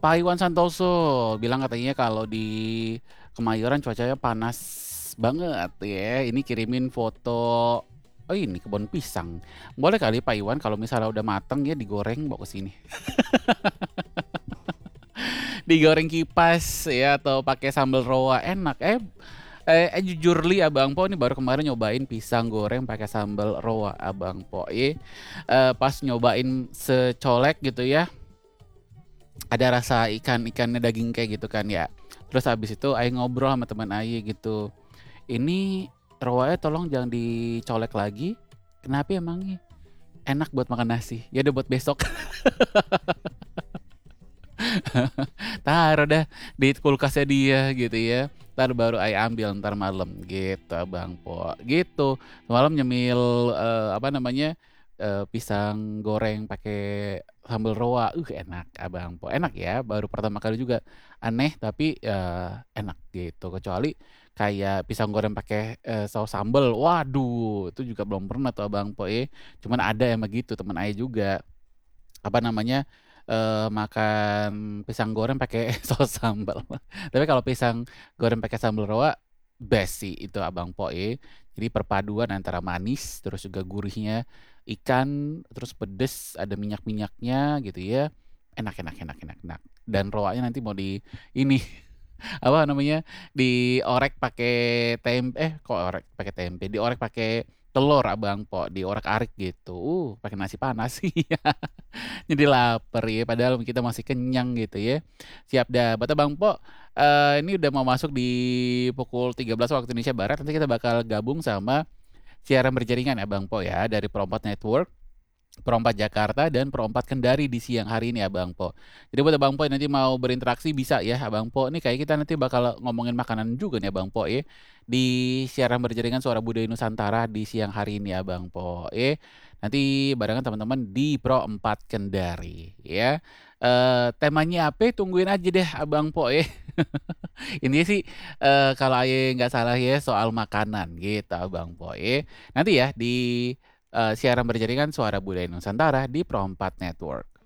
Pak Iwan Santoso bilang katanya kalau di Kemayoran cuacanya panas banget ya. Ini kirimin foto. Oh ini kebun pisang. Boleh kali Pak Iwan kalau misalnya udah mateng ya digoreng bawa ke sini. Digoreng kipas ya atau pakai sambal rawa enak. Jujur li Abang Po ini baru kemarin nyobain pisang goreng pakai sambal rawa Abang Po. Pas nyobain secolek gitu ya, ada rasa ikan-ikannya daging kayak gitu kan ya. Terus habis itu Aing ngobrol sama teman Aing gitu. Ini rawanya tolong jangan dicolek lagi. Kenapa emangnya? Enak buat makan nasi. Ya udah buat besok. Taruh dah di kulkasnya dia gitu ya. Ntar baru Aing ambil ntar malam gitu Abang Po. Gitu. Malam nyemil apa namanya? Pisang goreng pakai sambal rawa. Enak Abang Po. Enak ya, baru pertama kali juga. Aneh tapi enak gitu. Kecuali kayak pisang goreng pakai saus sambal. Waduh, itu juga belum pernah tuh Abang Po. Cuman ada yang begitu teman Aing juga. Apa namanya? Makan pisang goreng pakai saus sambal. Tapi kalau pisang goreng pakai sambal rawa best sih itu Abang Poe. Jadi perpaduan antara manis terus juga gurihnya ikan terus pedes ada minyak-minyaknya gitu ya. Enak enak enak enak enak. Dan rawanya nanti mau di ini apa namanya diorek pakai tempe kok orek pakai tempe diorek pakai telur Abang Po diorek-arik gitu pakai nasi panas sih jadi lapar ya, padahal kita masih kenyang gitu ya. Siap dah, buat Bang Po. Ini udah mau masuk di pukul 13 waktu Indonesia Barat. Nanti kita bakal gabung sama siaran berjaringan ya Bang Po ya dari Perompat Network. Perompat Jakarta dan Perompat Kendari di siang hari ini Abang Po. Jadi buat Abang Po yang nanti mau berinteraksi bisa ya Abang Po. Ini kayak kita nanti bakal ngomongin makanan juga nih Abang Po ya. Di siaran berjaringan Suara Budaya Nusantara di siang hari ini Abang Po. Nanti barengan teman-teman di Pro 4 Kendari ya. Temanya apa? Tungguin aja deh Abang Po ya. Ini sih kalau Aye nggak salah ya soal makanan gitu Abang Po ya. Nanti ya di siaran berjaringan Suara Budaya Nusantara di Pro 4 Network.